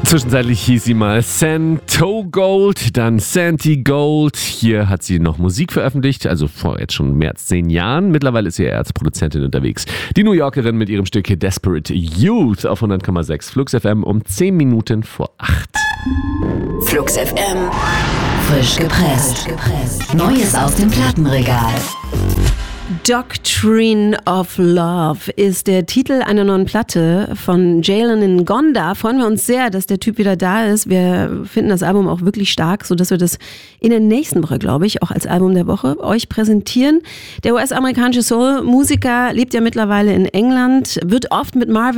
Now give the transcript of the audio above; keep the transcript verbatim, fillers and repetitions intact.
Zwischenzeitlich hieß sie mal Santo Gold, dann Santi Gold. Hier hat sie noch Musik veröffentlicht, also vor jetzt schon mehr als zehn Jahren. Mittlerweile ist sie eher als Produzentin unterwegs. Die New Yorkerin mit ihrem Stück Desperate Youth auf hundert Komma sechs Flux F M um zehn Minuten vor acht. Flux F M. Frisch gepresst. Neues aus dem Plattenregal. Doctrine of Love ist der Titel einer neuen Platte von Jalen Ngonda. Freuen wir uns sehr, dass der Typ wieder da ist. Wir finden das Album auch wirklich stark, sodass wir das in der nächsten Woche, glaube ich, auch als Album der Woche euch präsentieren. Der U S-amerikanische Soul-Musiker lebt ja mittlerweile in England, wird oft mit Marvin